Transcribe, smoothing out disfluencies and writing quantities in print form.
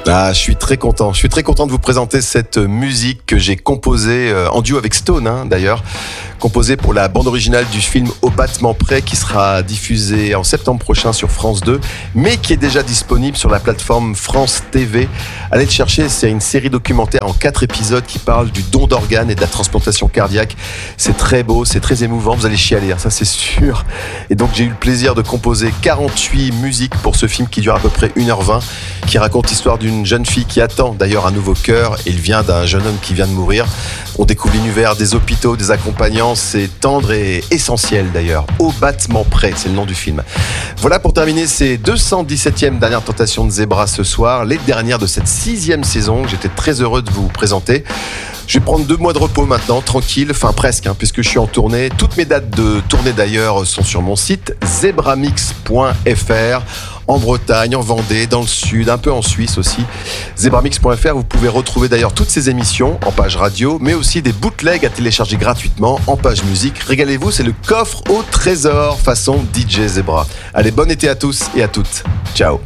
Ah, je suis très content. Je suis très content de vous présenter cette musique que j'ai composée en duo avec Stone, d'ailleurs. Composée pour la bande originale du film Au battement près qui sera diffusé en septembre prochain sur France 2, mais qui est déjà disponible sur la plateforme France TV. Allez le chercher, c'est une série documentaire en 4 épisodes qui parle du don d'organes et de la transplantation cardiaque. C'est très beau, c'est très émouvant, vous allez chialer, ça c'est sûr. Et donc j'ai eu le plaisir de composer 48 musiques pour ce film qui dure à peu près 1h20, qui raconte l'histoire d'une jeune fille qui attend d'ailleurs un nouveau cœur. Il vient d'un jeune homme qui vient de mourir. On découvre l'univers des hôpitaux, des accompagnants. C'est tendre et essentiel d'ailleurs. Au battement près, c'est le nom du film. Voilà pour terminer ces 217e dernières tentations de Zebra ce soir, les dernières de cette 6e saison que j'étais très heureux de vous présenter. Je vais prendre 2 mois de repos maintenant, tranquille, enfin presque, puisque je suis en tournée. Toutes mes dates de tournée d'ailleurs sont sur mon site zebramix.fr. En Bretagne, en Vendée, dans le Sud, un peu en Suisse aussi. Zebramix.fr, vous pouvez retrouver d'ailleurs toutes ces émissions en page radio, mais aussi des bootlegs à télécharger gratuitement en page musique. Régalez-vous, c'est le coffre au trésor façon DJ Zebra. Allez, bon été à tous et à toutes. Ciao.